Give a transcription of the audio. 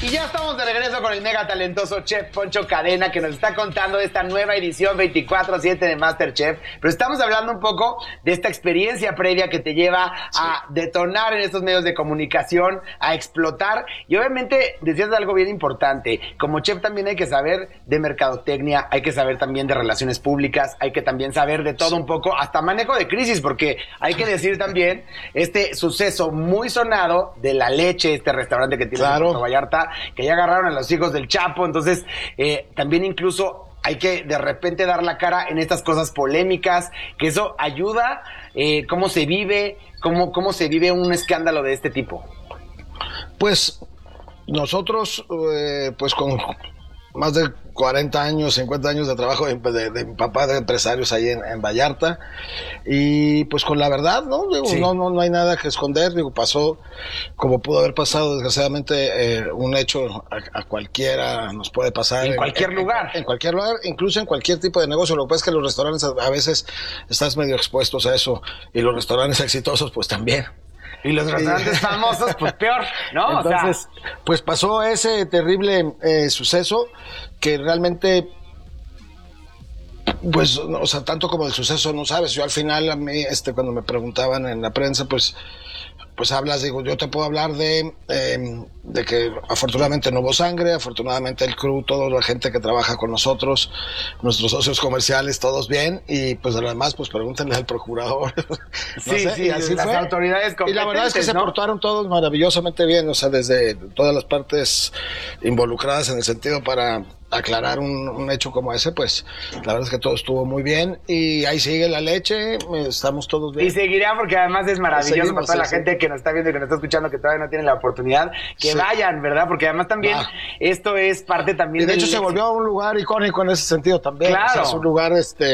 Y ya estamos de regreso con el mega talentoso chef Poncho Cadena, que nos está contando de esta nueva edición 24/7 de MasterChef. Pero estamos hablando un poco de esta experiencia previa que te lleva a detonar en estos medios de comunicación, a explotar. Y obviamente decías algo bien importante. Como chef también hay que saber de mercadotecnia, hay que saber también de relaciones públicas, hay que también saber de todo un poco, hasta manejo de crisis, porque hay que decir también este suceso muy sonado de La Leche, este restaurante que tiene en Puerto Vallarta, que ya agarraron a los hijos del Chapo. Entonces también incluso hay que de repente dar la cara en estas cosas polémicas, que eso ayuda. ¿Cómo se vive? ¿Cómo se vive un escándalo de este tipo? Pues nosotros, pues con más de 40 años, 50 años de trabajo de mi papá de empresarios ahí en Vallarta, y pues con la verdad, ¿no? Digo, sí. No hay nada que esconder. Digo, pasó como pudo haber pasado, desgraciadamente, un hecho a cualquiera nos puede pasar. En cualquier lugar. En cualquier lugar, incluso en cualquier tipo de negocio. Lo que pasa es que los restaurantes a veces estás medio expuestos a eso, y los restaurantes exitosos pues también. Y los restaurantes famosos, pues peor, ¿no? Entonces, pues pasó ese terrible suceso que realmente, pues, o sea, tanto como el suceso no sabes. Yo al final, a mí, cuando me preguntaban en la prensa, pues hablas, digo, yo te puedo hablar de que afortunadamente no hubo sangre, afortunadamente el crew, toda la gente que trabaja con nosotros, nuestros socios comerciales, todos bien, y pues de lo demás, pues pregúntenle al procurador. Sí, así las autoridades competentes, y la verdad es que se portaron todos maravillosamente bien, o sea, desde todas las partes involucradas en el sentido para aclarar un hecho como ese, pues la verdad es que todo estuvo muy bien, y ahí sigue La Leche, estamos todos bien. Y seguirá, porque además es maravilloso para toda la gente que nos está viendo y que nos está escuchando, que todavía no tiene la oportunidad, que vayan, ¿verdad? Porque además también esto es parte también y de hecho se volvió un lugar icónico en ese sentido también. Claro. O sea, es un lugar